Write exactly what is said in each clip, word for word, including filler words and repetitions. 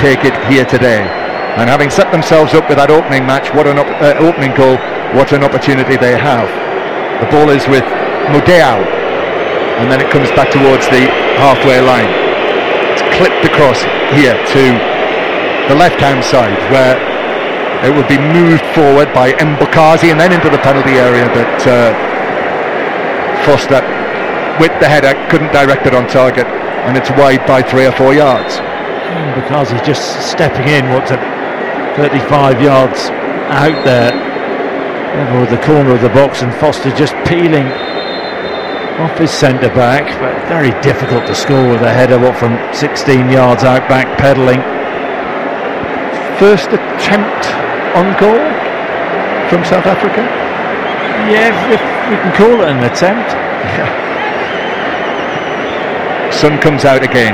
take it here today. And having set themselves up with that opening match, what an op- uh, opening goal, what an opportunity they have. The ball is with Mudeo, and then it comes back towards the halfway line. It's clipped across here to the left-hand side, where it will be moved forward by Mbakazi and then into the penalty area, but uh, Foster with the header couldn't direct it on target, and it's wide by three or four yards. Mbakazi just stepping in, what's it, thirty-five yards out there, level with the corner of the box, and Foster just peeling off his centre back, but very difficult to score with a header, what, from sixteen yards out, back pedalling. First attempt on goal from South Africa? Yeah, if, if we can call it an attempt. Yeah. Sun comes out again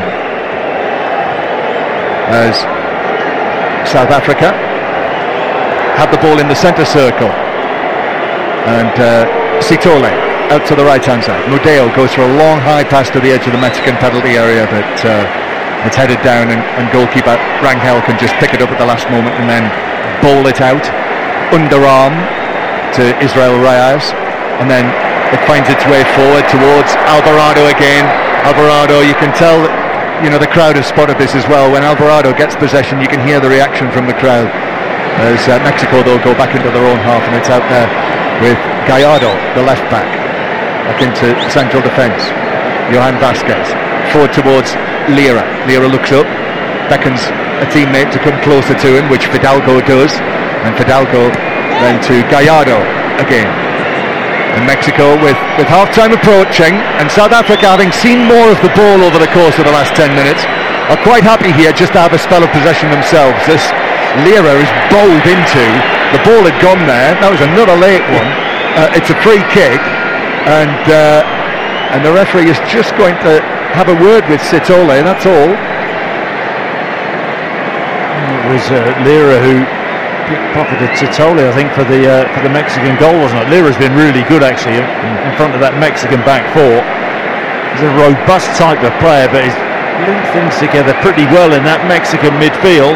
as South Africa have the ball in the centre circle, and uh, Sithole out to the right hand side. Mudeo goes for a long high pass to the edge of the Mexican penalty area, but uh, it's headed down, and, and goalkeeper Rangel can just pick it up at the last moment and then bowl it out underarm to Israel Reyes, and then it finds its way forward towards Alvarado again. Alvarado, you can tell, you know, the crowd has spotted this as well. When Alvarado gets possession, you can hear the reaction from the crowd. As uh, Mexico, they'll go back into their own half, and it's out there with Gallardo, the left back, back into central defence. Johan Vasquez forward towards Lira. Lira looks up, beckons a teammate to come closer to him, which Fidalgo does, and Fidalgo then to Gallardo again. And Mexico with, with half-time approaching, and South Africa, having seen more of the ball over the course of the last ten minutes, are quite happy here just to have a spell of possession themselves. This Lira is bowled into, the ball had gone there, that was another late one. Uh, it's a free kick, and uh, and the referee is just going to have a word with Sithole, that's all. It was uh, Lira who pickpocketed Sithole, I think, for the uh, for the Mexican goal, wasn't it? Lira's been really good, actually, in, in front of that Mexican back four. He's a robust type of player, but he's linked things together pretty well in that Mexican midfield.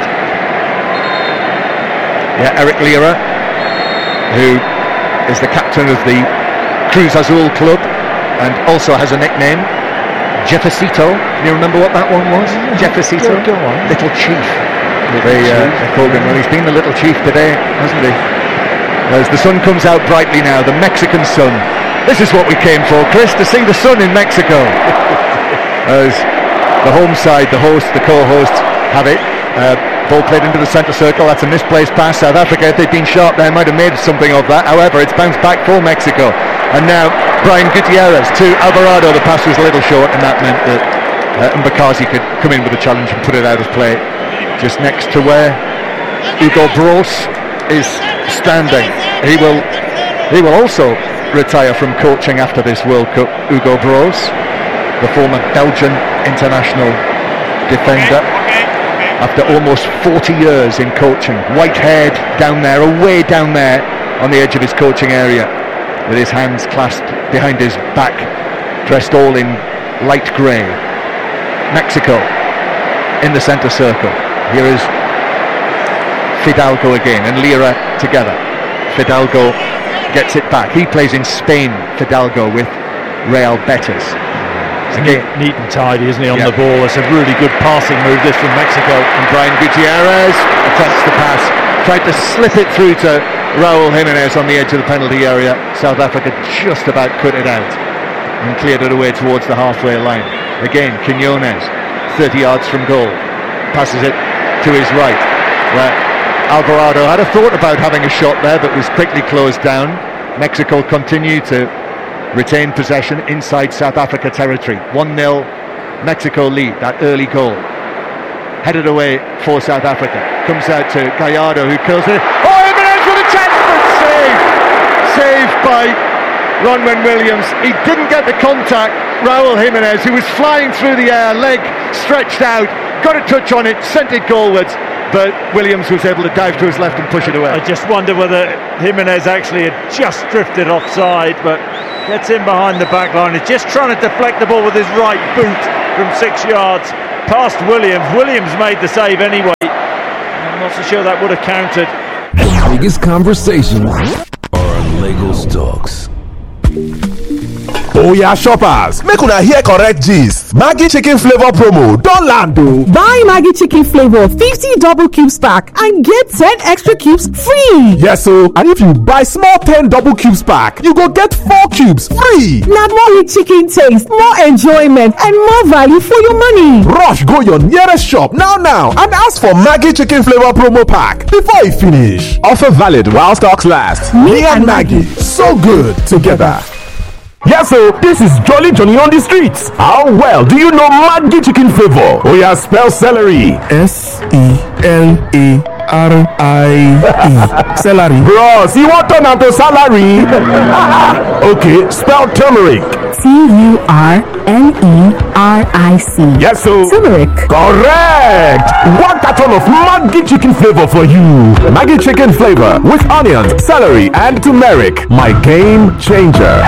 Yeah, Eric Lira, who is the captain of the Cruz Azul club and also has a nickname, Jefecito. Can you remember what that one was? Yeah, Jefecito? go, go on. Little Chief. Little they, uh, chief. they called him. Well, he's been the Little Chief today, hasn't he? As the sun comes out brightly now, the Mexican sun. This is what we came for, Chris, to see the sun in Mexico. As the home side, the host, the co-hosts have it. Uh, ball played into the centre circle, that's a misplaced pass. South Africa, if they'd been sharp there, might have made something of that. However, it's bounced back for Mexico. And now Brian Gutierrez to Alvarado. The pass was a little short, and that meant that uh, Mbakazi could come in with a challenge and put it out of play just next to where Hugo Broos is standing. He will he will also retire from coaching after this World Cup. Hugo Broos, the former Belgian international defender, after almost forty years in coaching, white-haired down there, away down there on the edge of his coaching area, with his hands clasped behind his back, dressed all in light grey. Mexico in the centre circle. Here is Fidalgo again, and Lira together. Fidalgo gets it back. He plays in Spain, Fidalgo, with Real Betis. Neat, neat and tidy, isn't he, on yeah. the ball? It's a really good passing move, this, from Mexico. And Brian Gutierrez attempts the pass, tried to slip it through to Raul Jimenez on the edge of the penalty area. South Africa just about cut it out and cleared it away towards the halfway line. Again, Quinones, thirty yards from goal, passes it to his right, where Alvarado had a thought about having a shot there, but was quickly closed down. Mexico continue to retain possession inside South Africa territory. one nil Mexico lead, that early goal. Headed away for South Africa. Comes out to Gallardo, who kills it. Oh, Jimenez with a chance, but saved! Saved by Ronwen Williams. He didn't get the contact. Raul Jimenez, who was flying through the air, leg stretched out, got a touch on it, sent it goalwards, but Williams was able to dive to his left and push it away. I just wonder whether Jimenez actually had just drifted offside, but gets in behind the back line. He's just trying to deflect the ball with his right boot from six yards past Williams. Williams made the save anyway. I'm not so sure that would have counted. Biggest conversations are on Lagos Talks. Oya shoppers, make una hear correct gist. Maggi chicken flavor promo don land o. Buy Maggi chicken flavor fifty double cubes pack and get ten extra cubes free. Yes o, and if you buy small ten double cubes pack, you go get four cubes free. Na more rich chicken taste, more enjoyment and more value for your money. Rush go your nearest shop now now and ask for Maggi chicken flavor promo pack before e finish. Offer valid while stocks last. Me and Maggi, so good together. Yes, so this is Jolly Johnny on the streets. How well do you know Maggi chicken flavor? Oh yeah, spell celery. S E L A R I E. Celery. Bros, you want turn into salary? Okay, spell turmeric. T U R N E R I C. Yes, so turmeric. Correct. One carton of Maggi chicken flavor for you. Maggi chicken flavor with onions, celery, and turmeric. My game changer.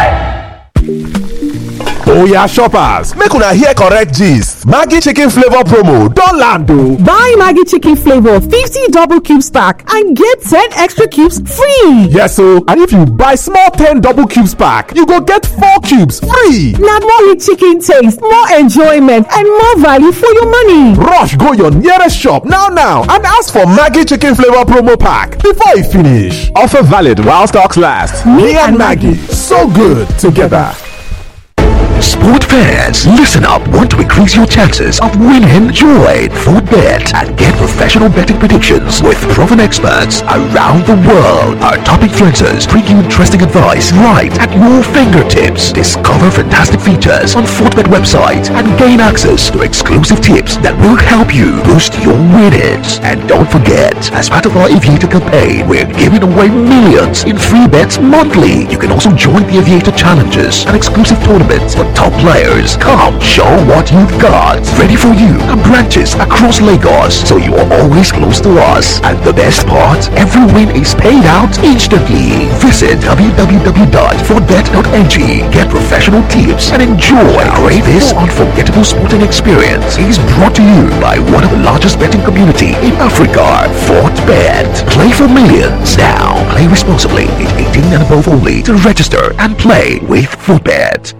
Oya shoppers, make una hear correct gist. Maggi chicken flavor promo don land o. Buy Maggi chicken flavor fifty double cubes pack and get ten extra cubes free. Yes o, and if you buy small ten double cubes pack, you go get four cubes free. Na more rich chicken taste, more enjoyment and more value for your money. Rush go your nearest shop now now and ask for Maggi chicken flavor promo pack before e finish. Offer valid while stocks last. Me and Maggi, so good together. Sport fans, listen up. Want to increase your chances of winning? Join FootBet and get professional betting predictions with proven experts around the world. Our top influencers bring you interesting advice right at your fingertips. Discover fantastic features on FootBet website and gain access to exclusive tips that will help you boost your winnings. And don't forget, as part of our Aviator campaign, we're giving away millions in free bets monthly. You can also join the Aviator challenges and exclusive tournaments for top players. Come, show what you've got. Ready for you and branches across Lagos, so you are always close to us. And the best part, every win is paid out instantly. Visit w w w dot footbet dot n g. Get professional tips and enjoy great. This unforgettable sporting experience is brought to you by one of the largest betting community in Africa, FootBet. Play for millions. Now, play responsibly. eighteen and above only. To register and play with FootBet.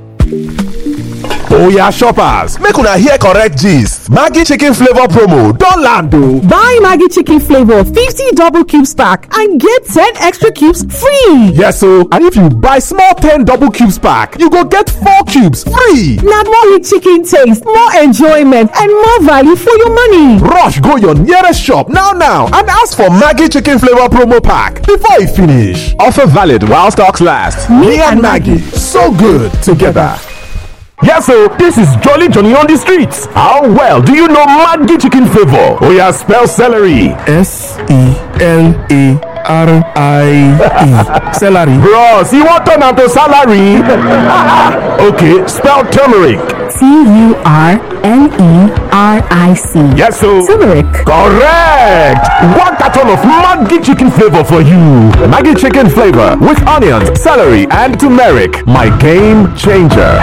Oya shoppers, make una hear correct gist. Maggi chicken flavor promo don land o. Buy Maggi chicken flavor fifty double cubes pack and get ten extra cubes free. Yes o, and if you buy small ten double cubes pack, you go get four cubes free. Na more rich chicken taste, more enjoyment and more value for your money. Rush go your nearest shop now now and ask for Maggi chicken flavor promo pack before e finish. Offer valid while stocks last. Me and Maggi, so good together. Yes, so this is Jolly Johnny on the streets. How well do you know Maggi chicken flavor? Oh yeah, spell celery. S E L A R I E. Celery. Bros, you want turn into salary? Okay, spell turmeric. T U R N E R I C. Yes, so turmeric. Correct. One carton of Maggi chicken flavor for you. Maggi chicken flavor with onions, celery, and turmeric. My game changer.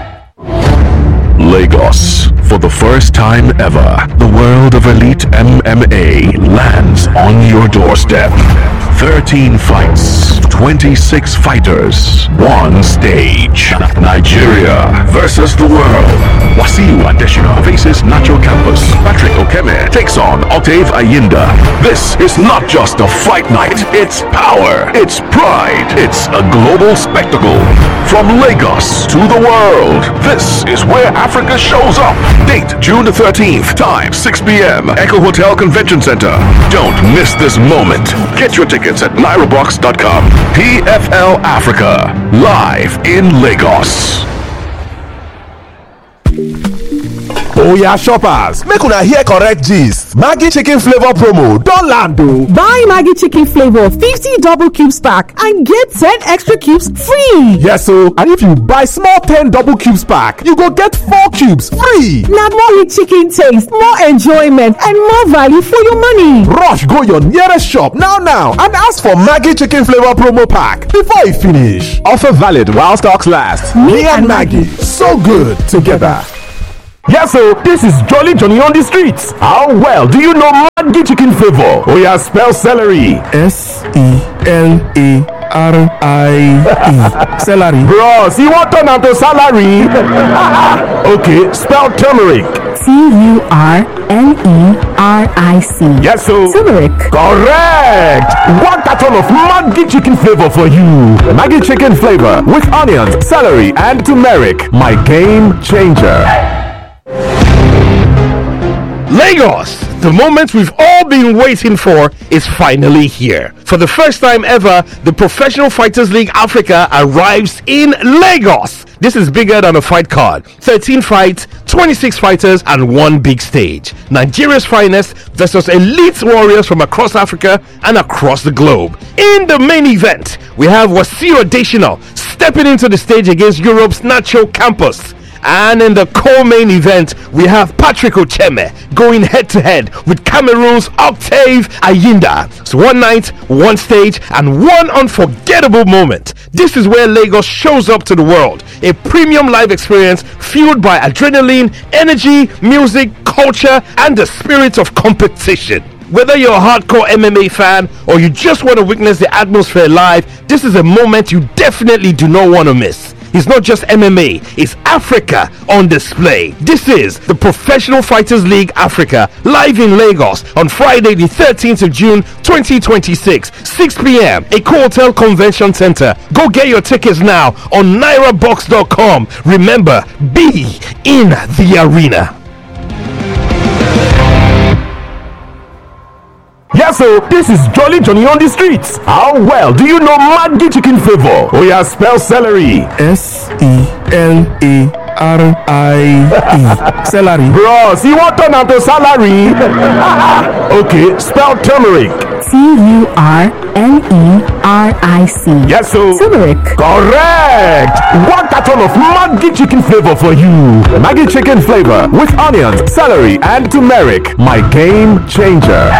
Lagos. For the first time ever, the world of elite M M A lands on your doorstep. thirteen fights, twenty-six fighters, one stage. Nigeria versus the world. Wasiu Adesina faces Nacho Campos. Patrick Okeme takes on Octave Ayinda. This is not just a fight night. It's power. It's pride. It's a global spectacle. From Lagos to the world, this is where Africa shows up. Date June the thirteenth. Time six p m Echo Hotel Convention Center. Don't miss this moment. Get your tickets at Nairobox dot com. P F L Africa, live in Lagos. Oya shoppers, make una hear correct gist. Maggi chicken flavor promo don land o. Buy Maggi chicken flavor fifty double cubes pack and get ten extra cubes free. Yes o, and if you buy small ten double cubes pack, you go get four cubes free. Na more rich chicken taste, more enjoyment and more value for your money. Rush go your nearest shop now now and ask for Maggi chicken flavor promo pack before e finish. Offer valid while stocks last. Me and Maggi, so good together. Yes, so this is Jolly Johnny on the streets. How well do you know Maggi chicken flavor? Oh yeah, spell celery. S E L A R I E. Celery. Bros, you want to turn to salary? Okay, spell turmeric. T U R N E R I C. Yes, so turmeric. Correct. One carton of Maggi chicken flavor for you. Maggi chicken flavor with onions, celery, and turmeric. My game changer. Lagos, the moment we've all been waiting for is finally here. For the first time ever, the Professional Fighters League Africa arrives in Lagos. This is bigger than a fight card. thirteen fights, twenty-six fighters, and one big stage. Nigeria's finest versus elite warriors from across Africa and across the globe. In the main event, we have Wasiu Adesina stepping into the stage against Europe's Nacho Campos. And in the co-main event, we have Patrick Ocheme going head-to-head with Cameroon's Octave Ayinda. So one night, one stage, and one unforgettable moment. This is where Lagos shows up to the world. A premium live experience fueled by adrenaline, energy, music, culture, and the spirit of competition. Whether you're a hardcore M M A fan or you just want to witness the atmosphere live, this is a moment you definitely do not want to miss. It's not just M M A, it's Africa on display. This is the Professional Fighters League Africa, live in Lagos on Friday the thirteenth of June twenty twenty-six, six p.m. Eko Hotel Convention Center. Go get your tickets now on naira box dot com. Remember, be in the arena. Yes, so this is Jolly Johnny on the streets. How well do you know Maggi chicken flavor? Oh yeah, spell celery. S E L A R I E. Celery. Bros, you want to turn to salary? Okay, spell turmeric. T U R N E R I C. Yes, so turmeric. Correct. One carton of Maggi chicken flavor for you. Maggi chicken flavor with onions, celery, and turmeric. My game changer.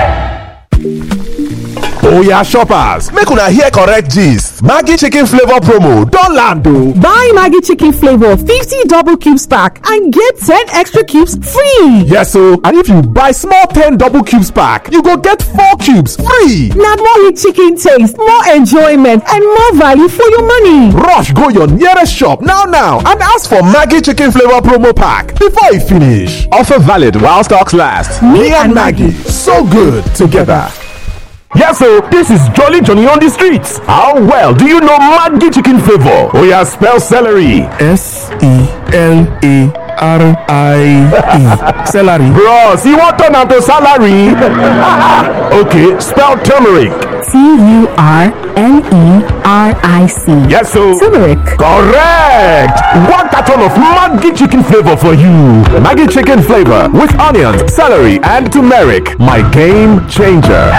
Oh yeah, shoppers, make una hear correct gist. Maggi chicken flavor promo don land o. Buy Maggi chicken flavor fifty double cubes pack and get ten extra cubes free. Yes o, and if you buy small ten double cubes pack, you go get four cubes free. Na more rich chicken taste, more enjoyment, and more value for your money. Rush go your nearest shop now now and ask for Maggi chicken flavor promo pack before e finish. Offer valid while stocks last. Me, Me and Maggi, so good together. Yes, so this is Jolly Johnny on the streets. How well do you know Maggi chicken flavor? Oh yeah, spell celery. S E L A R I E. Celery. Bros, you want to turn to salary? Okay, spell turmeric. T U R N E R I C. Yes, so turmeric. Correct. One carton of Maggi chicken flavor for you. Maggi chicken flavor with onions, celery, and turmeric. My game changer.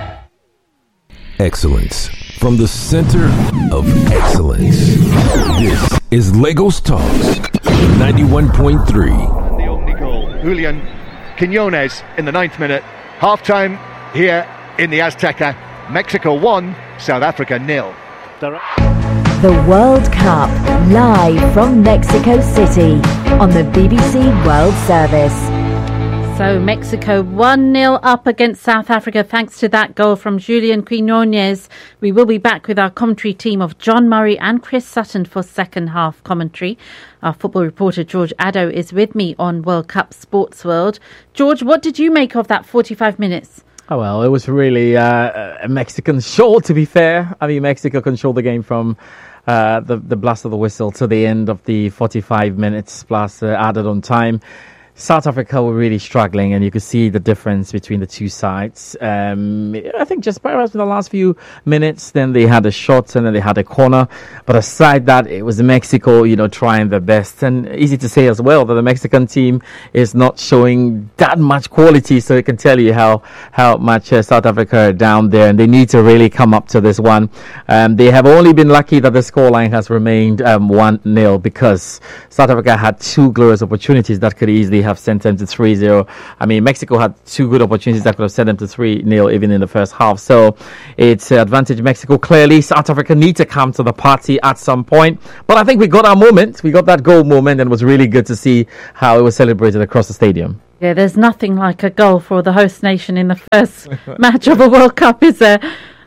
Excellence from the center of excellence. This is Lagos Talks ninety-one point three. The only goal, Julian Quinones in the ninth minute. Half-time here in the Azteca. Mexico one, South Africa nil. The World Cup, live from Mexico City on the B B C World Service. So Mexico one nil up against South Africa thanks to that goal from Julian Quinones. We will be back with our commentary team of John Murray and Chris Sutton for second half commentary. Our football reporter George Addo is with me on World Cup Sports World. George, what did you make of that forty-five minutes? Oh, well, it was really uh, a Mexican show, to be fair. I mean, Mexico controlled the game from uh, the, the blast of the whistle to the end of the forty-five minutes plus uh, added on time. South Africa were really struggling, and you could see the difference between the two sides. Um, I think just perhaps in the last few minutes, then they had a shot and then they had a corner. But aside that, it was Mexico, you know, trying their best. And easy to say as well that the Mexican team is not showing that much quality, so it can tell you how how much uh, South Africa are down there, and they need to really come up to this one. Um, they have only been lucky that the scoreline has remained um, one nil because South Africa had two glorious opportunities that could easily have have sent them to three zero. I mean, Mexico had two good opportunities that could have sent them to three nil even in the first half. So it's uh, advantage Mexico. Clearly, South Africa need to come to the party at some point. But I think we got our moment. We got that goal moment, and it was really good to see how it was celebrated across the stadium. Yeah, there's nothing like a goal for the host nation in the first match of a World Cup, is there?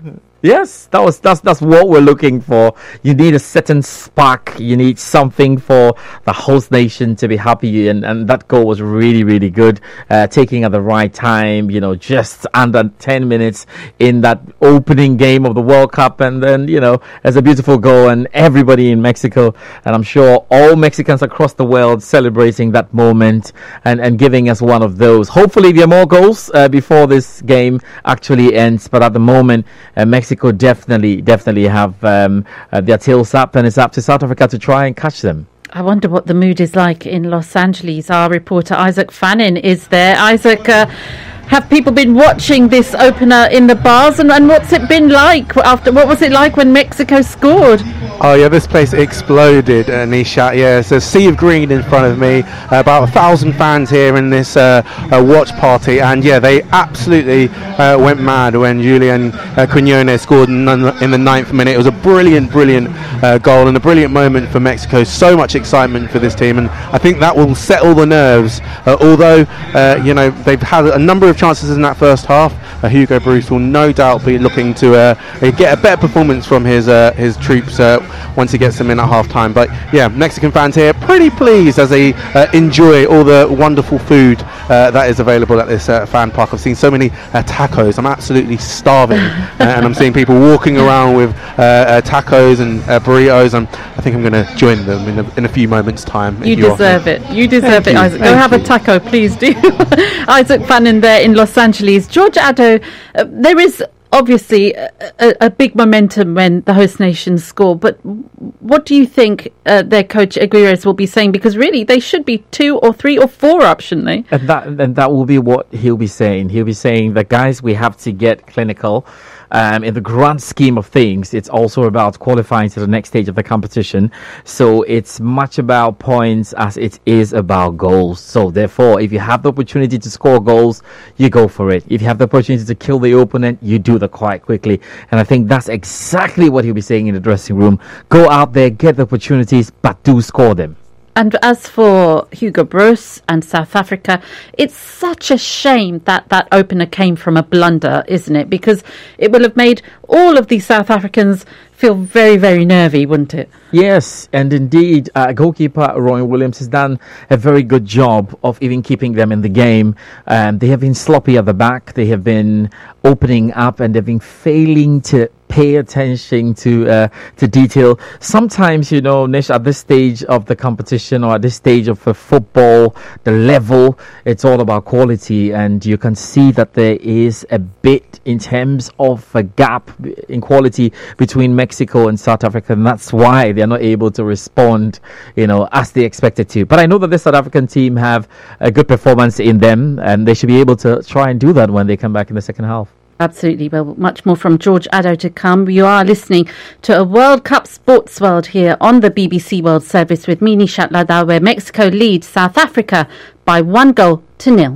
Yes, that was that's that's what we're looking for. You need a certain spark. You need something for the host nation to be happy, and, and that goal was really, really good. Uh, taking at the right time, you know, just under ten minutes in that opening game of the World Cup, and then you know, it's a beautiful goal, and everybody in Mexico, and I'm sure all Mexicans across the world celebrating that moment and and giving us one of those. Hopefully, there are more goals uh, before this game actually ends, but at the moment, uh, Mexico. Mexico definitely, definitely have um, uh, their tails up, and it's up to South Africa to try and catch them. I wonder what the mood is like in Los Angeles. Our reporter Isaac Fannin is there. Isaac, uh, have people been watching this opener in the bars, and, and what's it been like after? What was it like when Mexico scored? Oh yeah, this place exploded, uh, Nishat. Yeah, it's a sea of green in front of me. Uh, about a thousand fans here in this uh, uh, watch party, and yeah, they absolutely uh, went mad when Julian uh, Quinones scored in, in the ninth minute. It was a brilliant, brilliant uh, goal and a brilliant moment for Mexico. So much excitement for this team, and I think that will settle the nerves. Uh, although uh, you know they've had a number of chances in that first half. Uh, Hugo Bruce will no doubt be looking to uh, get a better performance from his uh, his troops uh, once he gets them in at half time. But yeah, Mexican fans here pretty pleased as they uh, enjoy all the wonderful food uh, that is available at this uh, fan park. I've seen so many uh, tacos. I'm absolutely starving, uh, and I'm seeing people walking around with uh, uh, tacos and uh, burritos, and I think I'm going to join them in a, in a few moments' time. You deserve it. You deserve Thank it, you. Isaac. Go Thank have you. a taco, please do. Isaac Fannin there in Los Angeles. George Addo, uh, there is obviously a, a, a big momentum when the host nations score, but what do you think uh, their coach Aguirre will be saying? Because really, they should be two or three or four up, shouldn't they? And that and that will be what he'll be saying. He'll be saying that, guys, we have to get clinical. Um, in the grand scheme of things, it's also about qualifying to the next stage of the competition. So it's much about points as it is about goals. So therefore, if you have the opportunity to score goals, you go for it. If you have the opportunity to kill the opponent, you do that quite quickly. And I think that's exactly what he'll be saying in the dressing room. Go out there, get the opportunities, but do score them. And as for Hugo Bruce and South Africa, it's such a shame that that opener came from a blunder, isn't it? Because it will have made all of these South Africans feel very, very nervy, wouldn't it? Yes, and indeed, uh, goalkeeper Roy Williams has done a very good job of even keeping them in the game. Um, they have been sloppy at the back. They have been opening up, and they've been failing to pay attention to uh, to detail. Sometimes, you know, Nish, at this stage of the competition or at this stage of uh, football, the level, it's all about quality, and you can see that there is a bit in terms of a gap in quality between Mexico and South Africa, and that's why they're not able to respond, you know, as they expected to. But I know that the South African team have a good performance in them, and they should be able to try and do that when they come back in the second half. Absolutely. Well, much more from George Addo to come. You are listening to a World Cup Sports World here on the B B C World Service with me, Nishat Ladar, where Mexico leads South Africa by one goal to nil.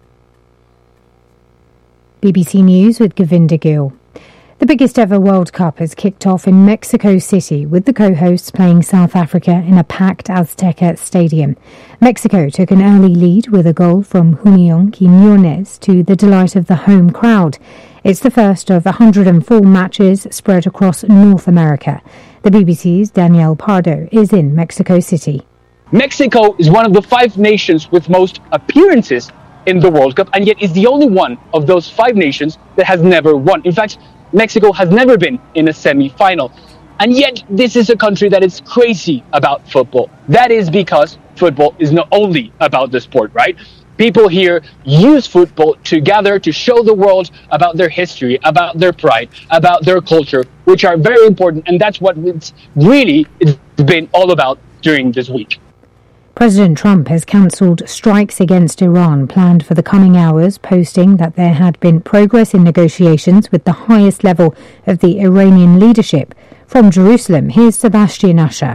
B B C News with Govinda Gill. The biggest ever World Cup has kicked off in Mexico City, with the co-hosts playing South Africa in a packed Azteca stadium. Mexico took an early lead with a goal from Julian Quinones to the delight of the home crowd. It's the first of one hundred four matches spread across North America. The B B C's Danielle Pardo is in Mexico City. Mexico is one of the five nations with most appearances in the World Cup, and yet is the only one of those five nations that has never won. In fact, Mexico has never been in a semi-final. And yet, this is a country that is crazy about football. That is because football is not only about the sport, right? People here use football to gather, to show the world about their history, about their pride, about their culture, which are very important. And that's what it's really it's been all about during this week. President Trump has cancelled strikes against Iran planned for the coming hours, posting that there had been progress in negotiations with the highest level of the Iranian leadership. From Jerusalem, here's Sebastian Usher.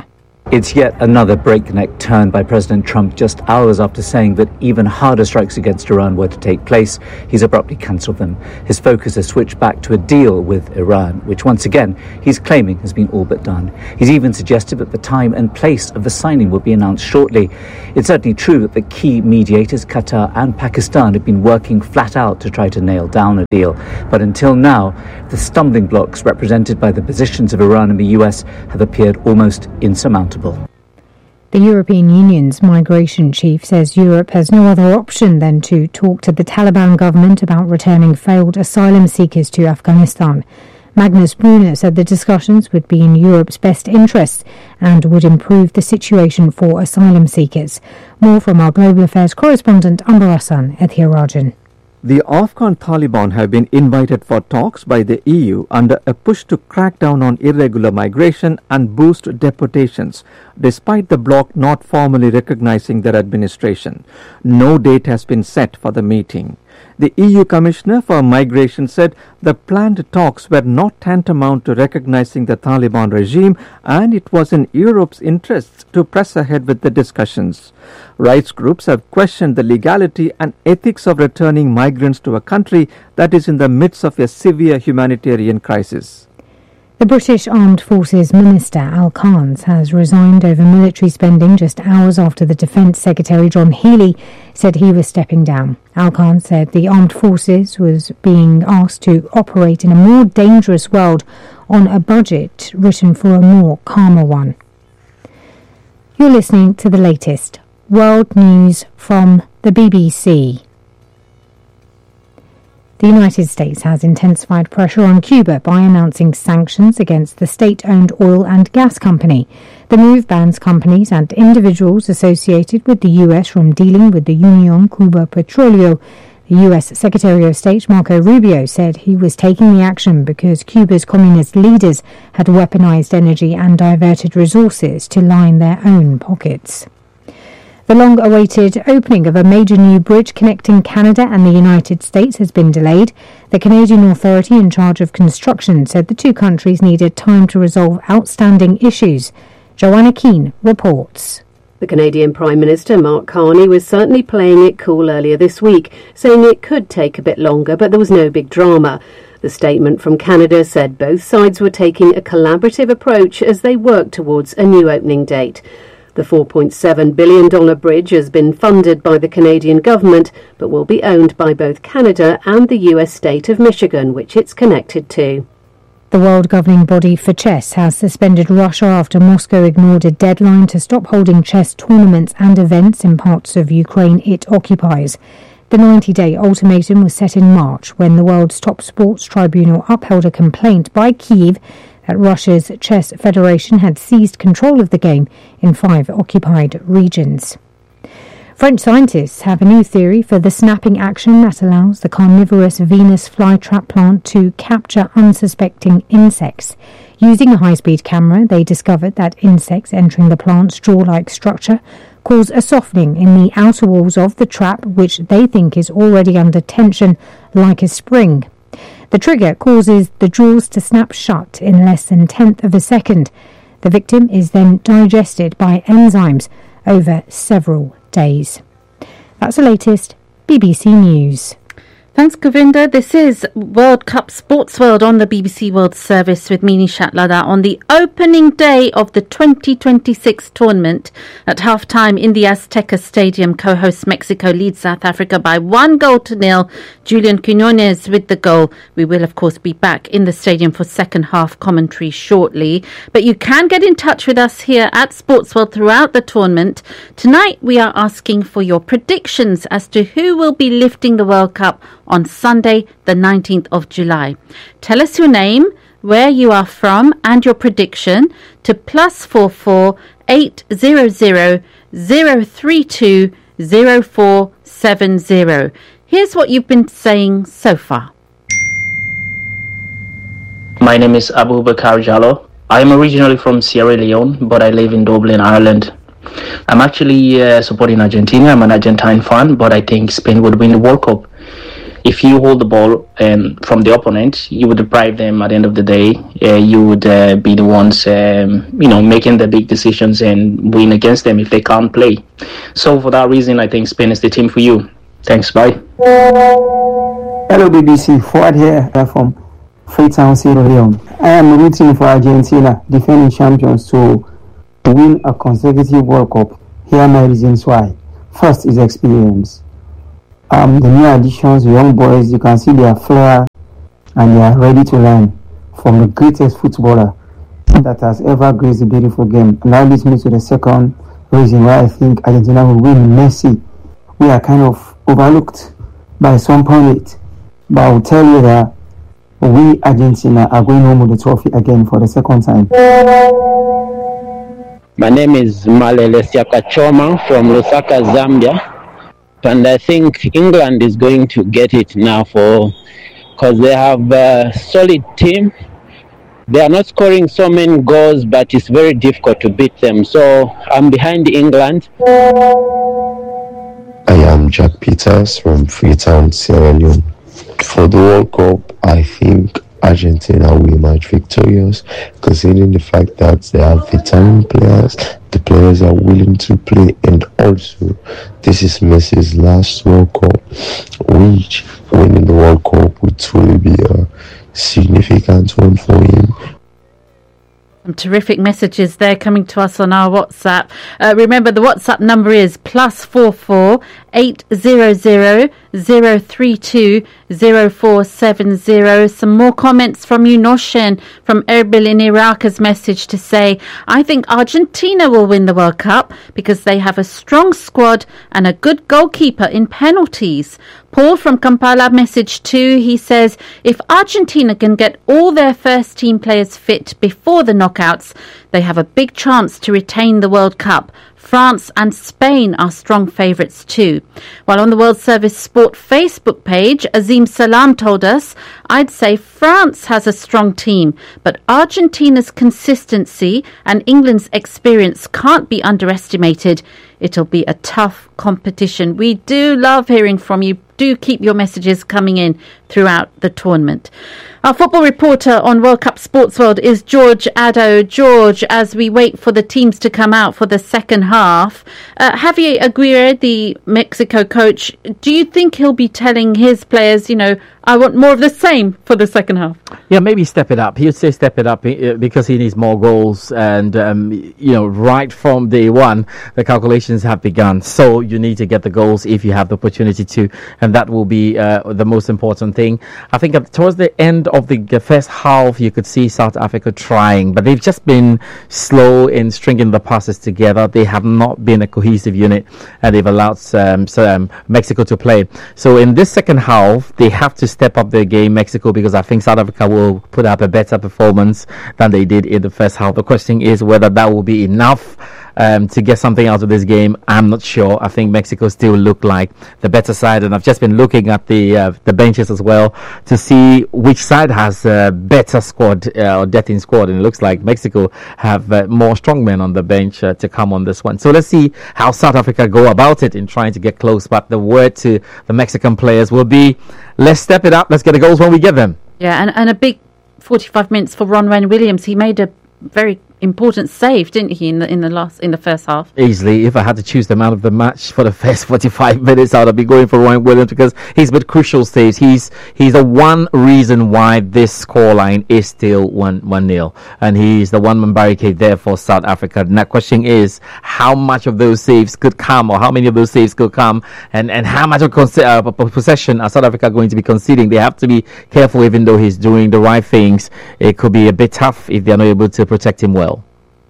It's yet another breakneck turn by President Trump just hours after saying that even harder strikes against Iran were to take place. He's abruptly cancelled them. His focus has switched back to a deal with Iran, which once again he's claiming has been all but done. He's even suggested that the time and place of the signing will be announced shortly. It's certainly true that the key mediators, Qatar and Pakistan, have been working flat out to try to nail down a deal. But until now, the stumbling blocks represented by the positions of Iran and the U S have appeared almost insurmountable. The European Union's migration chief says Europe has no other option than to talk to the Taliban government about returning failed asylum seekers to Afghanistan. Magnus Brunner said the discussions would be in Europe's best interests and would improve the situation for asylum seekers. More from our Global Affairs correspondent Amber Hassan Ethiorajan. The Afghan Taliban have been invited for talks by the E U under a push to crack down on irregular migration and boost deportations, despite the bloc not formally recognizing their administration. No date has been set for the meeting. The E U Commissioner for Migration said the planned talks were not tantamount to recognizing the Taliban regime, and it was in Europe's interests to press ahead with the discussions. Rights groups have questioned the legality and ethics of returning migrants to a country that is in the midst of a severe humanitarian crisis. The British Armed Forces Minister Al Carnes has resigned over military spending just hours after the Defence Secretary John Healey said he was stepping down. Al Carnes said the Armed Forces was being asked to operate in a more dangerous world on a budget written for a more calmer one. You're listening to the latest world news from the B B C. The United States has intensified pressure on Cuba by announcing sanctions against the state-owned oil and gas company. The move bans companies and individuals associated with the U S from dealing with the Unión Cuba Petróleo. The U S Secretary of State Marco Rubio said he was taking the action because Cuba's communist leaders had weaponized energy and diverted resources to line their own pockets. The long-awaited opening of a major new bridge connecting Canada and the United States has been delayed. The Canadian authority in charge of construction said the two countries needed time to resolve outstanding issues. Joanna Keane reports. The Canadian Prime Minister, Mark Carney, was certainly playing it cool earlier this week, saying it could take a bit longer, but there was no big drama. The statement from Canada said both sides were taking a collaborative approach as they worked towards a new opening date. The four point seven billion dollars bridge has been funded by the Canadian government, but will be owned by both Canada and the U S state of Michigan, which it's connected to. The world governing body for chess has suspended Russia after Moscow ignored a deadline to stop holding chess tournaments and events in parts of Ukraine it occupies. The ninety-day ultimatum was set in March when the world's top sports tribunal upheld a complaint by Kyiv that Russia's chess federation had seized control of the game in five occupied regions. French scientists have a new theory for the snapping action that allows the carnivorous Venus flytrap plant to capture unsuspecting insects. Using a high-speed camera, they discovered that insects entering the plant's jaw-like structure cause a softening in the outer walls of the trap, which they think is already under tension like a spring. The trigger causes the jaws to snap shut in less than a tenth of a second. The victim is then digested by enzymes over several days. That's the latest B B C News. Thanks, Govinda. This is World Cup Sports World on the B B C World Service with Mini Shatlada on the opening day of the twenty twenty-six tournament. At half-time in the Azteca Stadium, co-host Mexico leads South Africa by one goal to nil. Julian Quinones with the goal. We will, of course, be back in the stadium for second half commentary shortly. But you can get in touch with us here at Sports World throughout the tournament. Tonight, we are asking for your predictions as to who will be lifting the World Cup on Sunday, the nineteenth of July. Tell us your name, where you are from, and your prediction to plus four four eight zero zero zero three two zero four seven zero. Here's what you've been saying so far. My name is Abu Bakar Jallo. I am originally from Sierra Leone, but I live in Dublin, Ireland. I'm actually uh, supporting Argentina. I'm an Argentine fan, but I think Spain would win the World Cup. if you hold the ball um, from the opponent, you would deprive them at the end of the day. Uh, you would uh, be the ones, um, you know, making the big decisions and win against them if they can't play. So for that reason, I think Spain is the team for you. Thanks, bye. Hello B B C, Fuad here uh, from Freetown, Sierra Leone. I am rooting for Argentina, defending champions, to win a consecutive World Cup. Here are my reasons why. First is experience. Um, the new additions, the young boys, you can see their flair and they are ready to learn from the greatest footballer that has ever graced the beautiful game. And that leads me to the second reason why I think Argentina will win. Messi. We are kind of overlooked by some pundits, but I will tell you that we Argentina are going home with the trophy again for the second time. My name is Malele Siakachoma from Lusaka, Zambia. And I think England is going to get it now for because they have a solid team. They are not scoring so many goals, but it's very difficult to beat them. So I'm behind England. I am Jack Peters from Freetown, Sierra Leone. For the World Cup, I think Argentina will emerge victorious, considering the fact that they have veteran players, the players are willing to play, and also this is Messi's last World Cup, which winning the World Cup would truly be a significant one for him. Some terrific messages there coming to us on our WhatsApp. Uh, remember, the WhatsApp number is plus four four eight zero zero zero three two zero four seven zero. Some more comments from you, Noshen from Erbil in Iraq has message to say, I think Argentina will win the World Cup because they have a strong squad and a good goalkeeper in penalties. Paul from Kampala message too. He says, if Argentina can get all their first team players fit before the knockouts, they have a big chance to retain the World Cup. France and Spain are strong favourites too. While on the World Service Sport Facebook page, Azim Salam told us, I'd say France has a strong team, but Argentina's consistency and England's experience can't be underestimated. It'll be a tough competition. We do love hearing from you. Do keep your messages coming in throughout the tournament. Our football reporter on World Cup Sports World is George Addo. George, as we wait for the teams to come out for the second half, uh, Javier Aguirre, the Mexico coach, do you think he'll be telling his players, you know, I want more of the same for the second half? Yeah, maybe step it up. He'll say step it up because he needs more goals. And, um, you know, right from day one, the calculations have begun. So you need to get the goals if you have the opportunity to. And that will be uh, the most important thing. I think towards the end of the first half, you could see South Africa trying. But they've just been slow in stringing the passes together. They have not been a cohesive unit. And they've allowed um, so, um, Mexico to play. So in this second half, they have to step up their game, Mexico, because I think South Africa will put up a better performance than they did in the first half. The question is whether that will be enough um, to get something out of this game. I'm not sure. I think Mexico still look like the better side, and I've just been looking at the uh, the benches as well to see which side has a better squad uh, or depth in squad, and it looks like Mexico have uh, more strongmen on the bench uh, to come on this one. So let's see how South Africa go about it in trying to get close. But the word to the Mexican players will be, let's step it up. Let's get the goals when we get them. Yeah, and, and a big forty-five minutes for Ronwen Williams. He made a very important save, didn't he, in the in the last in the first half? Easily, if I had to choose the man of the match for the first forty-five minutes, I'd be going for Ronwen Williams because he's made crucial saves. He's he's the one reason why this scoreline is still one one nil, and he's the one man barricade there for South Africa. And that question is, how much of those saves could come, or how many of those saves could come, and and how much of con- uh, possession are South Africa going to be conceding? They have to be careful, even though he's doing the right things. It could be a bit tough if they're not able to protect him well.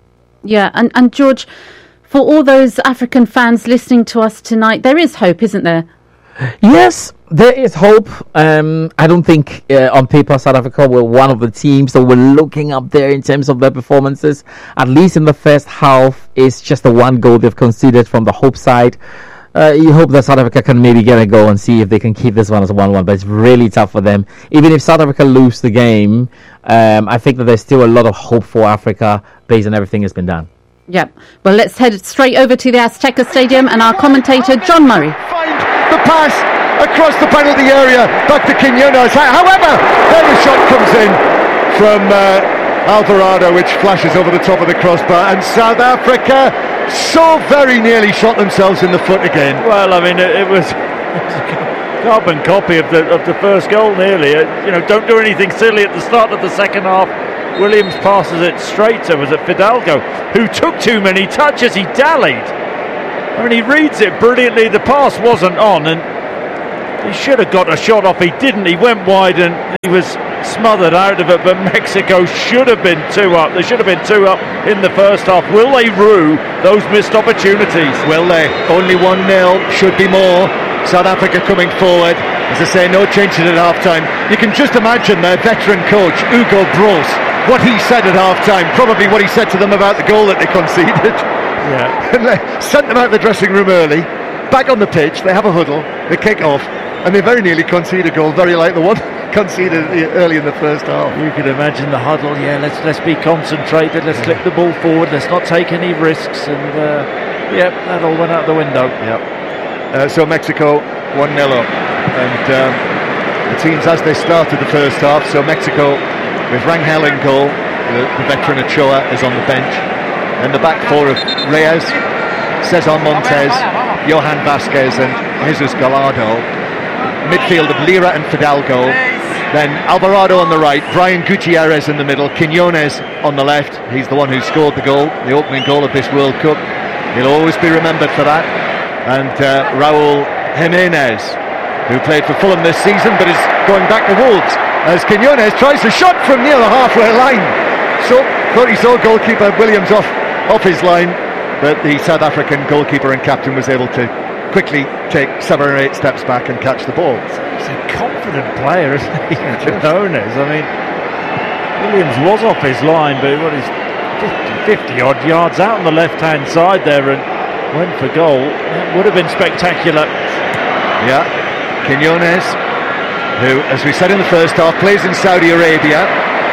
Yeah, and, and George, for all those African fans listening to us tonight, there is hope, isn't there? Yes, there is hope. Um, I don't think uh, on paper South Africa were one of the teams that were looking up there in terms of their performances. At least in the first half, it's just the one goal they've conceded from the hope side. Uh, you hope that South Africa can maybe get a goal and see if they can keep this one as a one one, but it's really tough for them. Even if South Africa lose the game, um, I think that there's still a lot of hope for Africa based on everything that's been done. Yeah. Well, let's head straight over to the Azteca Stadium and our commentator, John Murray. Find the pass. across the penalty area, back to Quinones. However, then a shot comes in from uh, Alvarado, which flashes over the top of the crossbar, and South Africa so very nearly shot themselves in the foot again. Well, I mean, it, it was a carbon copy of the of the first goal, nearly. Uh, you know, don't do anything silly at the start of the second half. Williams passes it straight to, was it Fidalgo, who took too many touches. He dallied. I mean, he reads it brilliantly. The pass wasn't on, and he should have got a shot off. He didn't. He went wide, and he was smothered out of it. But Mexico should have been two up. They should have been two up in the first half. Will they rue those missed opportunities? Will they? Only one nil. Should be more. South Africa coming forward. As I say, no changes at half-time. You can just imagine their veteran coach, Hugo Broos, what he said at half-time. Probably what he said to them about the goal that they conceded. Yeah. And they sent them out of the dressing room early. Back on the pitch, they have a huddle, they kick off, and they very nearly concede a goal, very like the one conceded early in the first half. You could imagine the huddle. Yeah, let's let's be concentrated. Let's yeah. clip the ball forward. Let's not take any risks. And uh, yeah, that all went out the window. Yep. Uh, so Mexico one nil up, and um, the teams as they started the first half. So Mexico with Rangel in goal, the, the veteran Ochoa is on the bench, and the back four of Reyes, Cesar Montes, Johan Vasquez, and Jesus Gallardo. Midfield of Lira and Fidalgo. Then Alvarado on the right, Brian Gutierrez in the middle, Quinones on the left. He's the one who scored the goal, the opening goal of this World Cup. He'll always be remembered for that. And uh, Raul Jimenez, who played for Fulham this season but is going back to Wolves, as Quinones tries a shot from near the halfway line. So thought he saw goalkeeper Williams off, off his line, but the South African goalkeeper and captain was able to quickly take seven or eight steps back and catch the ball. He's a confident player, isn't he? Quinones. I mean, Williams was off his line, but what is fifty odd yards out on the left hand side there and went for goal. That would have been spectacular. Yeah, Quinones, who, as we said in the first half, plays in Saudi Arabia,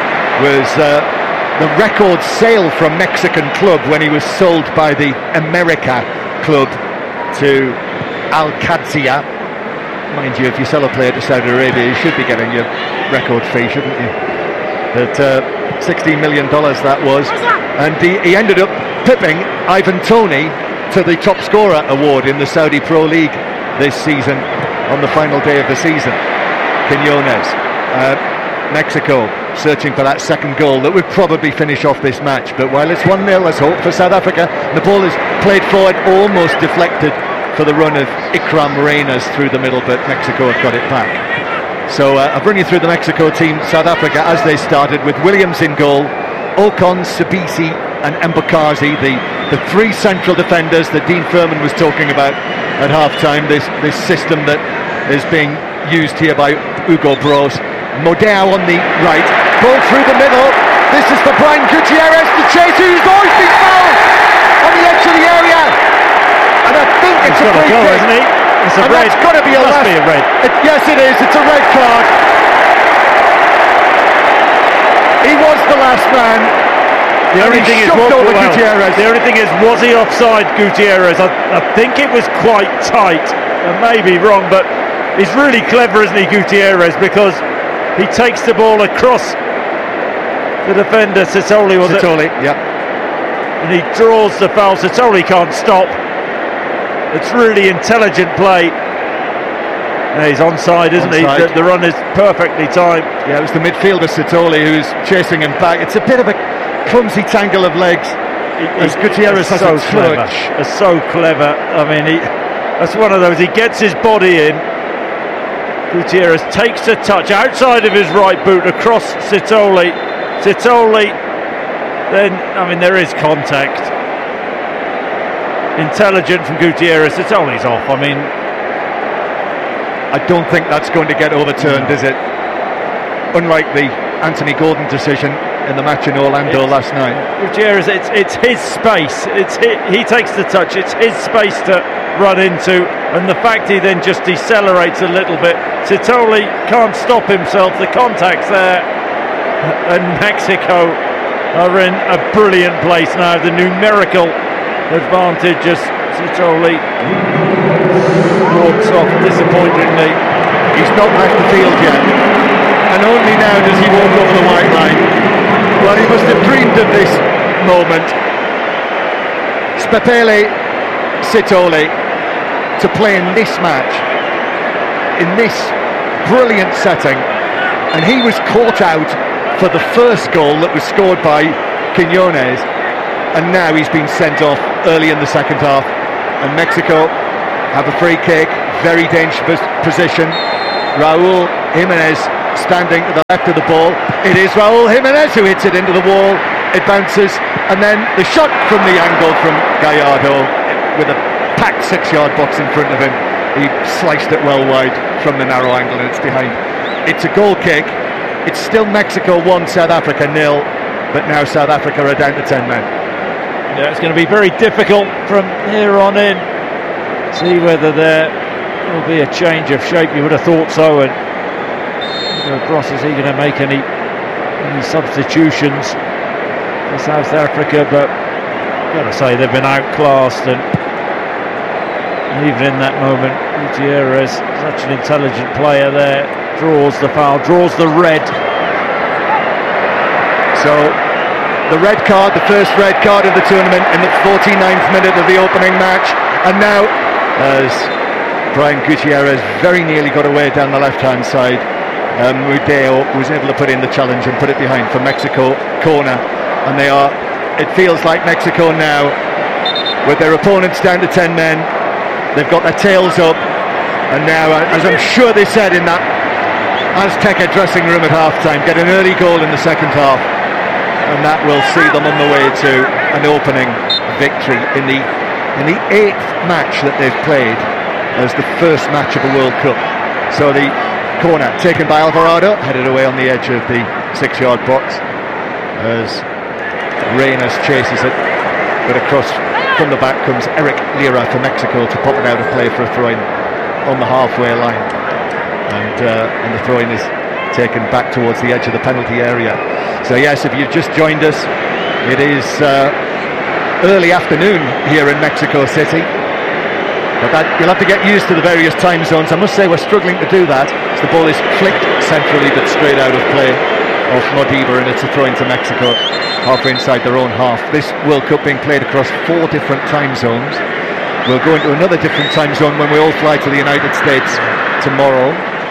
was uh, the record sale from Mexican club when he was sold by the America club to Al Qadsiya. Mind you, if you sell a player to Saudi Arabia, you should be getting your record fee, shouldn't you? But uh, sixteen million dollars that was, and he, he ended up pipping Ivan Toney to the top scorer award in the Saudi Pro League this season on the final day of the season. Quinones. Uh, Mexico searching for that second goal that would probably finish off this match, but while it's one nil, let's hope for South Africa. The ball is played forward, almost deflected for the run of Ikram Reyners through the middle, but Mexico have got it back. So uh, I've run you through the Mexico team. South Africa as they started, with Williams in goal, Ocon, Sabisi and Mbakazi, the, the three central defenders that Dean Furman was talking about at half-time, this, this system that is being used here by Hugo Broos. Modeo on the right, ball through the middle. This is for Brian Gutierrez to chase, who's always been fouled on the edge of the area. And I think it's He's a free go, kick. Isn't he? It's a and red. That's got to be a, must last. be a red. It, yes, it is. It's a red card. He was the last man. The only thing is, what, over well, Gutierrez. The only thing is, was he offside, Gutierrez? I, I think it was quite tight. I may be wrong, but he's really clever, isn't he, Gutierrez? Because he takes the ball across the defender, Sitoli, was Sitoli, it? yeah. And he draws the foul. Sitoli can't stop. It's really intelligent play. Yeah, he's onside, isn't onside. he? The, the run is perfectly timed. Yeah, it was the midfielder Sitoli who's chasing him back. It's a bit of a clumsy tangle of legs. As Gutierrez has so a clever. touch. It's so clever. I mean, he, that's one of those. He gets his body in. Gutierrez takes a touch outside of his right boot across Sitoli. Sitoli, then, I mean, there is contact. Intelligent from Gutierrez. Sitoli's off. I mean, I don't think that's going to get overturned, no. is it? Unlike the Anthony Gordon decision in the match in Orlando it's, last night. Gutierrez, it's it's his space. It's his, he takes the touch. It's his space to run into, and the fact he then just decelerates a little bit. Sitoli can't stop himself. The contact's there, and Mexico are in a brilliant place now. The numerical advantage is Sitoli. walks off disappointingly. He's not left the field yet, and only now does he walk over the white line. Well, he must have dreamed of this moment. Spepele Sithole to play in this match, in this brilliant setting, and he was caught out for the first goal that was scored by Quiñones, and now he's been sent off early in the second half, and Mexico have a free kick, very dangerous position. Raúl Jiménez standing to the left of the ball. It is Raúl Jiménez who hits it into the wall. It bounces, and then the shot from the angle from Gallardo with a packed six-yard box in front of him. He sliced it well wide from the narrow angle, and it's behind. It's a goal kick. It's still Mexico one, South Africa nil, but now South Africa are down to ten men. Yeah, it's going to be very difficult from here on in. See whether there will be a change of shape. You would have thought so. And Gross, is he going to make any any substitutions for South Africa? But I've got to say they've been outclassed, and even in that moment, Gutierrez, such an intelligent player there, draws the foul, draws the red. So the red card, the first red card of the tournament in the forty-ninth minute of the opening match, and now as Brian Gutierrez very nearly got away down the left-hand side, um, Mudeo was able to put in the challenge and put it behind for Mexico. Corner, and they are, it feels like Mexico now, with their opponents down to ten men, they've got their tails up, and now, as I'm sure they said in that Azteca dressing room at half-time, get an early goal in the second half, and that will see them on the way to an opening victory in the in the eighth match that they've played as the first match of a World Cup. So the corner taken by Alvarado, headed away on the edge of the six-yard box as Reyes chases it, but across from the back comes Eric Lira for Mexico to pop it out of play for a throw-in on the halfway line, and uh, and the throw-in is taken back towards the edge of the penalty area. So yes, if you've just joined us, it is uh, early afternoon here in Mexico City, but that, you'll have to get used to the various time zones. I must say we're struggling to do that, as the ball is flicked centrally but straight out of play off Modiba, and it's a throw into Mexico halfway inside their own half. This World Cup being played across four different time zones. We'll go into another different time zone when we all fly to the United States tomorrow.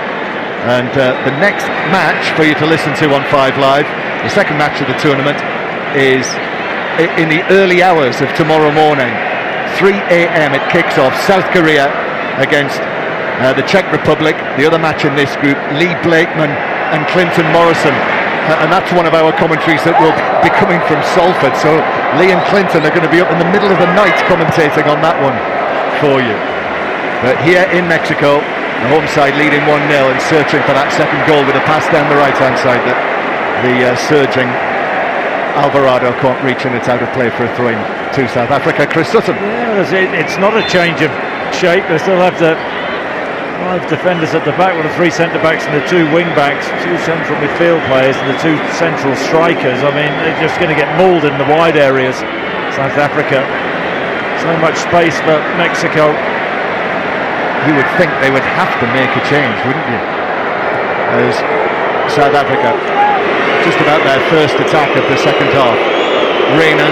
And uh, the next match for you to listen to on Five Live, the second match of the tournament, is in the early hours of tomorrow morning. three a.m. it kicks off. South Korea against uh, the Czech Republic. The other match in this group, Lee Blakeman and Clinton Morrison. Uh, and that's one of our commentaries that will be coming from Salford. So Lee and Clinton are going to be up in the middle of the night commentating on that one for you. But here in Mexico, the home side leading one nil and searching for that second goal with a pass down the right-hand side that the uh, surging Alvarado can't reach, and it's out of play for a throw-in to South Africa. Chris Sutton. Yeah, it's not a change of shape. They still have the five defenders at the back with the three centre-backs and the two wing-backs, two central midfield players and the two central strikers. I mean, they're just going to get mauled in the wide areas, South Africa. So much space for Mexico. You would think they would have to make a change, wouldn't you? As South Africa, just about their first attack of the second half. Reyes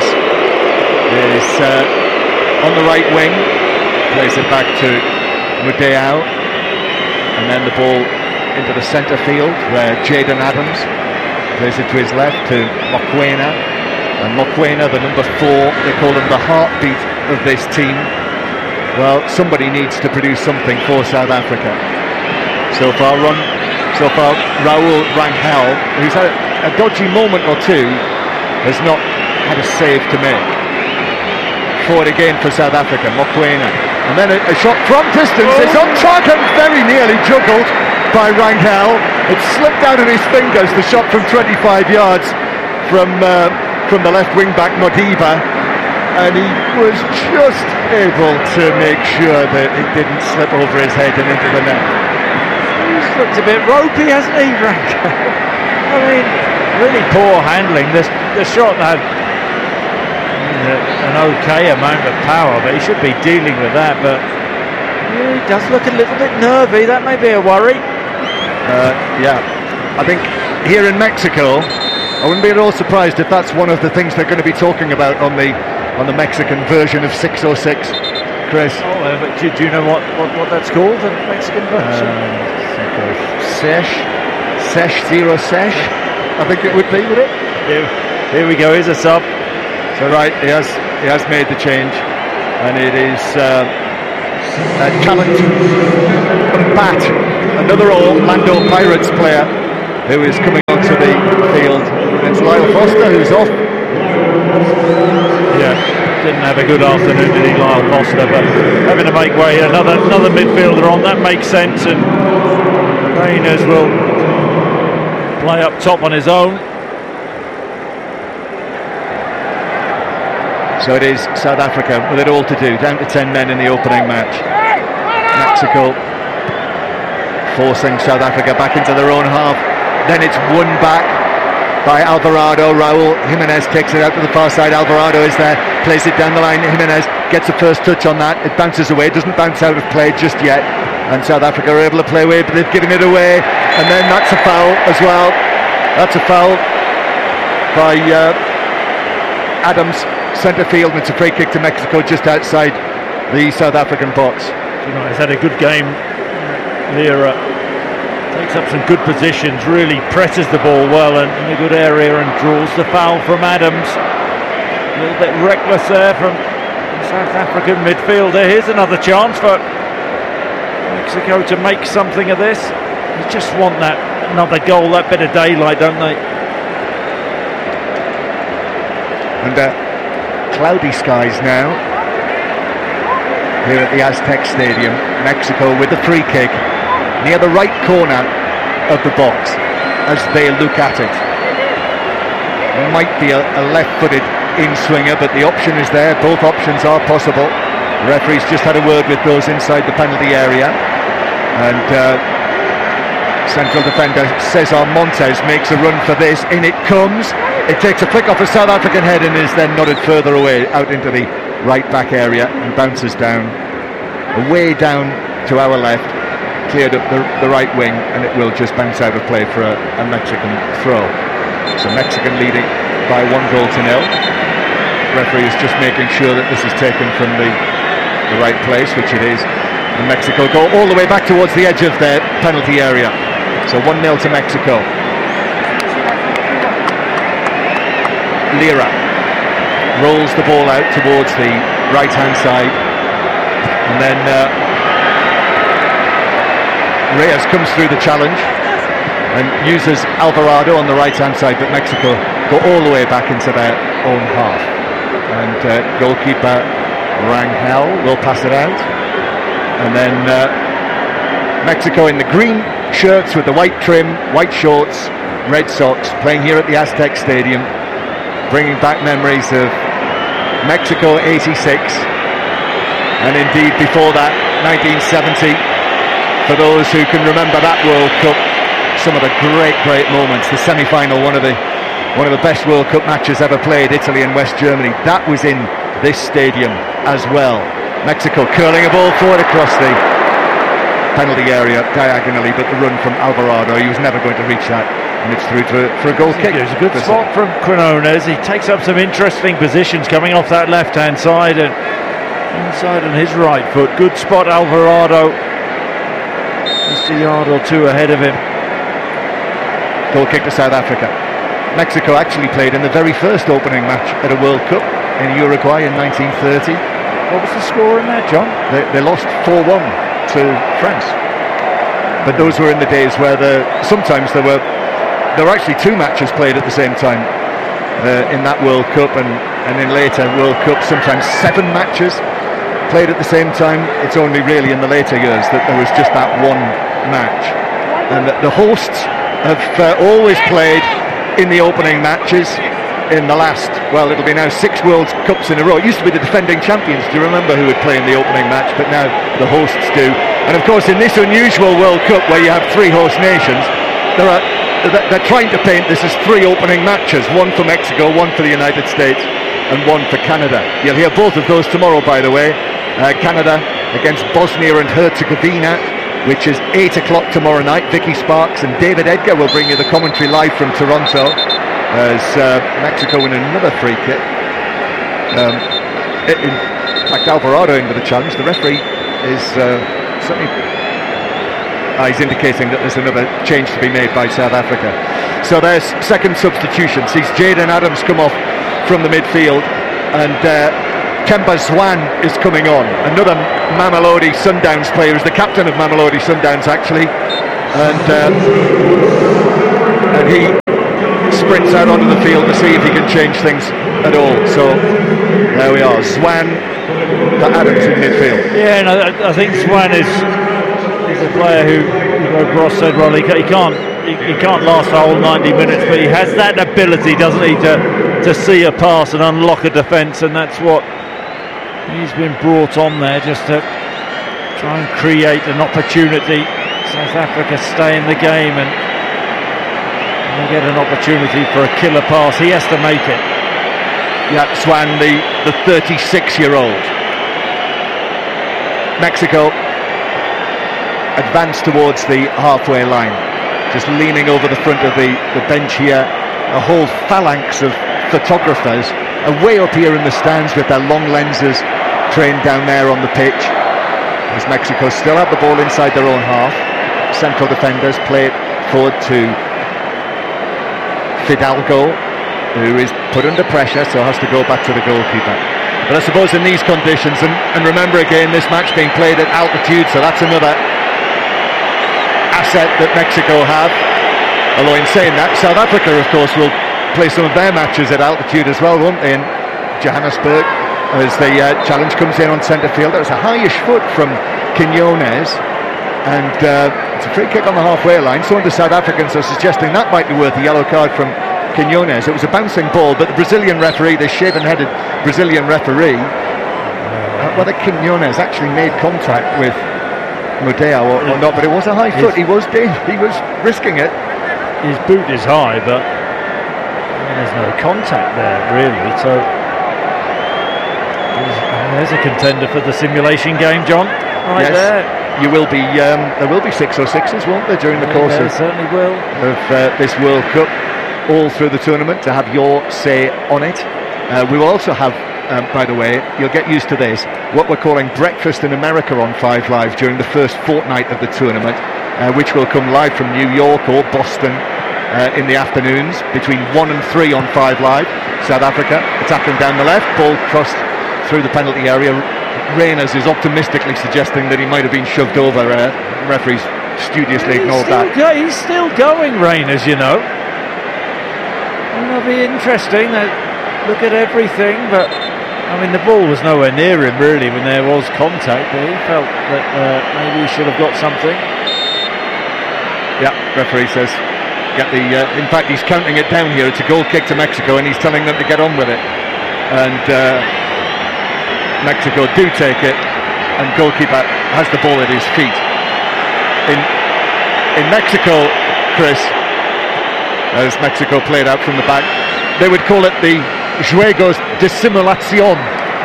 is uh, on the right wing, plays it back to Mudeo, and then the ball into the centre field where Jaden Adams plays it to his left to Mokoena, and Mokoena, the number four, they call him the heartbeat of this team. Well, somebody needs to produce something for South Africa. So far, run, so far, Raúl Rangel, who's had a, a dodgy moment or two, has not had a save to make. Forward again for South Africa, Mokoena, and then a, a shot from distance. Oh. It's on target, very nearly juggled by Rangel. It slipped out of his fingers. The shot from twenty-five yards from uh, from the left wing back Modiba, and he was just able to make sure that it didn't slip over his head and into the net. He's looked a bit ropey, hasn't he, Rangel? I mean, really poor handling. This the shot had an okay amount of power, but he should be dealing with that. But Yeah, he does look a little bit nervy. That may be a worry. Uh, yeah, I think here in Mexico, I wouldn't be at all surprised if that's one of the things they're going to be talking about on the on the Mexican version of six oh six. Chris, oh, uh, but do, do you know what, what, what that's called? The Mexican version? Uh, sesh, sesh zero sesh. I think it would be, would it? Here, here we go. Here's a sub. So right, he has he has made the change, and it is uh, a talent Bat, another Orlando Pirates player who is coming onto the field. It's Lyle Foster who's off. Yeah, didn't have a good afternoon, did he, Lyle Foster? But having to make way, another another midfielder on, that makes sense. And Reyners will play up top on his own. So it is South Africa with it all to do, down to ten men in the opening match. Mexico forcing South Africa back into their own half. Then it's won back by Alvarado. Raul Jimenez takes it out to the far side. Alvarado is there, plays it down the line. Jimenez gets the first touch on that. It bounces away, doesn't bounce out of play just yet. And South Africa are able to play away, but they've given it away. And then that's a foul as well. That's a foul by uh, Adams, centre field, and it's a free kick to Mexico just outside the South African box. You know, he's had a good game. Lira takes up some good positions, really presses the ball well and in a good area, and draws the foul from Adams. A little bit reckless there from the South African midfielder. Here's another chance for Mexico to make something of this. They just want that another goal, that bit of daylight, don't they? And uh, cloudy skies now here at the Aztec Stadium. Mexico with the free kick near the right corner of the box as they look at it. Might be a, a left-footed in-swinger, but the option is there. Both options are possible. The referee's just had a word with those inside the penalty area, and uh, central defender Cesar Montes makes a run for this. In it comes. It takes a flick off a South African head and is then nodded further away out into the right back area and bounces down, away down to our left, cleared up the, the right wing, and it will just bounce out of play for a, a Mexican throw. So Mexican leading by one goal to nil. Referee is just making sure that this is taken from the, the right place, which it is. And Mexico go all the way back towards the edge of their penalty area. So one nil to Mexico. Lira rolls the ball out towards the right hand side, and then uh, Reyes comes through the challenge and uses Alvarado on the right hand side, but Mexico go all the way back into their own half, and uh, goalkeeper Rangel will pass it out, and then uh, Mexico in the green shirts with the white trim, white shorts, red socks, playing here at the Aztec Stadium, bringing back memories of Mexico eighty-six, and indeed before that nineteen seventy. For those who can remember that World Cup, some of the great, great moments. The semi-final, one of the one of the best World Cup matches ever played, Italy and West Germany. That was in this stadium as well. Mexico curling a ball forward across the penalty area diagonally, but the run from Alvarado, he was never going to reach that. And it's through to, for a goal kick. It's a good spot from Quinones. He takes up some interesting positions coming off that left-hand side and inside on his right foot. Good spot, Alvarado. Just a yard or two ahead of him. Goal kick to South Africa. Mexico actually played in the very first opening match at a World Cup in Uruguay in nineteen thirty. What was the score in that, John? They, they lost four one to France. But those were in the days where the, sometimes there were There were actually two matches played at the same time uh, in that World Cup, and, and in later World Cups, sometimes seven matches played at the same time. It's only really in the later years that there was just that one match. And the, the hosts have uh, always played in the opening matches in the last, well, it'll be now six World Cups in a row. It used to be the defending champions, do you remember, who would play in the opening match, but now the hosts do. And of course, in this unusual World Cup where you have three host nations, there are they're trying to paint this as three opening matches, one for Mexico, one for the United States, and one for Canada. You'll hear both of those tomorrow, by the way, Uh, Canada against Bosnia and Herzegovina, which is eight o'clock tomorrow night. Vicky Sparks and David Edgar will bring you the commentary live from Toronto as uh, Mexico win another free kick. Um, in fact, Alvarado in with a challenge. The referee is uh, certainly uh, he's indicating that there's another change to be made by South Africa. So there's second substitution. Sees Jaden Adams come off from the midfield, and uh, Kemba Zwan is coming on. Another Mamelodi Sundowns player, is the captain of Mamelodi Sundowns actually, and uh, and he sprints out onto the field to see if he can change things at all. So there we are, Zwan to Adams in midfield. Yeah, no, I, I think Zwan is is a player who, who Ross said, well, he, he can't he, he can't last the whole ninety minutes, but he has that ability, doesn't he, to to see a pass and unlock a defence, and that's what he's been brought on there, just to try and create an opportunity. South Africa stay in the game, and they get an opportunity for a killer pass. He has to make it. Yeah, Zwan, the, the thirty-six-year-old. Mexico advance towards the halfway line, just leaning over the front of the, the bench here. A whole phalanx of photographers are way up here in the stands with their long lenses trained down there on the pitch, as Mexico still have the ball inside their own half. Central defenders play it forward to Fidalgo, who is put under pressure, so has to go back to the goalkeeper. But I suppose in these conditions, and, and remember again, this match being played at altitude, so that's another asset that Mexico have. Although in saying that, South Africa of course will play some of their matches at altitude as well, won't they, in Johannesburg, as the uh, challenge comes in on centre field. There was a highish foot from Quinones, and uh, it's a free kick on the halfway line. Some of the South Africans are suggesting that might be worth a yellow card from Quinones. It was a bouncing ball, but the Brazilian referee, the shaven-headed Brazilian referee, uh, whether Quinones actually made contact with Modeo or, or not, but it was a high foot. He was he was risking it. His boot is high, but I mean, there's no contact there really. So there's, there's a contender for the simulation game, John. Right yes, there. You will be. Um, there will be six or sixes, won't there, during the Yeah, course there of, certainly will. of uh, this World Cup, all through the tournament, to have your say on it. Uh, we will also have, um, by the way, you'll get used to this, what we're calling Breakfast in America on Five Live during the first fortnight of the tournament, uh, which will come live from New York or Boston uh, in the afternoons between one and three on Five Live. South Africa attacking down the left, ball crossed through the penalty area. Reyners is optimistically suggesting that he might have been shoved over. Uh, referees studiously ignored He's still that. go- he's still going, Reyners, you know. It'll be interesting. They look at everything, but I mean, the ball was nowhere near him really when there was contact. But he felt that uh, maybe he should have got something. Yeah, referee says get the. Uh, in fact, he's counting it down here. It's a goal kick to Mexico, and he's telling them to get on with it. And uh, Mexico do take it, and goalkeeper has the ball at his feet. In in Mexico, Chris, as Mexico played out from the back, they would call it the Juegos de Simulación,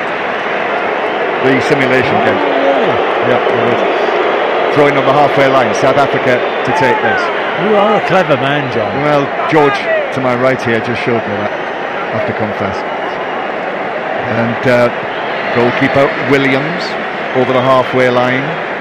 the simulation game. Yeah, they would. Throwing on the halfway line, South Africa to take this. You are a clever man, John. Well, George, to my right here, just showed me that, I have to confess. And uh, goalkeeper Williams over the halfway line.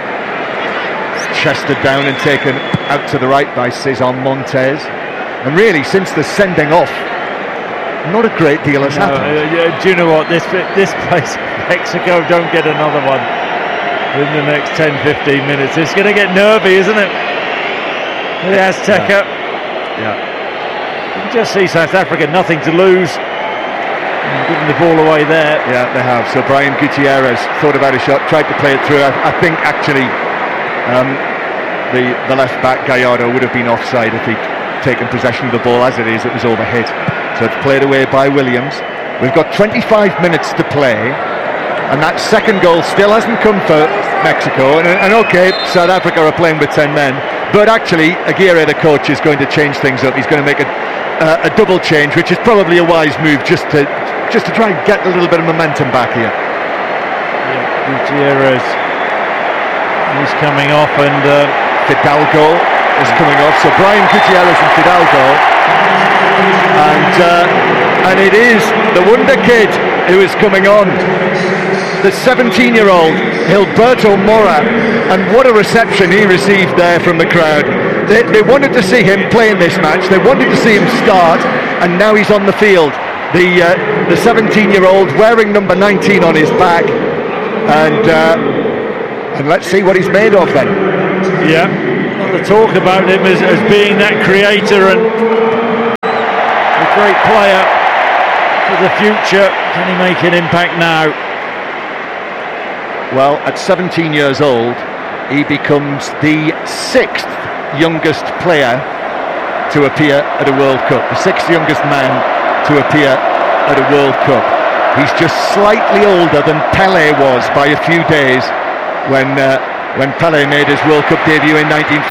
It's chested down and taken out to the right by Cesar Montes. And really, since the sending off, not a great deal has No, happened. uh, yeah, do you know what? This this place, Mexico, don't get another one in the next ten fifteen minutes. It's going to get nervy, isn't it? The Azteca. Yeah. yeah. You can just see South Africa, nothing to lose. And giving the ball away there. Yeah, they have. So Brian Gutierrez thought about a shot, tried to play it through. I, I think actually um, the the left back Gallardo would have been offside if he'd taken possession of the ball. As it is, it was overhit. So it's played away by Williams. We've got twenty-five minutes to play, and that second goal still hasn't come for Mexico. And, and okay, South Africa are playing with ten men, but actually Aguirre, the coach, is going to change things up. He's going to make a, uh, a double change, which is probably a wise move, just to just to try and get a little bit of momentum back here. Yeah. Gutierrez, he's coming off, and uh, Fidalgo is coming off. So Brian Gutierrez and Fidalgo, and uh, and it is the wonder kid who is coming on, the seventeen-year-old Gilberto Mora, and what a reception he received there from the crowd. They, they wanted to see him play in this match. They wanted to see him start, and now he's on the field. The uh, the seventeen-year-old wearing number nineteen on his back, and uh, and let's see what he's made of then. Yeah, the talk about him as, as being that creator and a great player for the future. Can he make an impact now? Well, at seventeen years old, he becomes the sixth youngest player to appear at a World Cup, the sixth youngest man to appear at a World Cup. He's just slightly older than Pelé was by a few days when uh, when Pelé made his World Cup debut in nineteen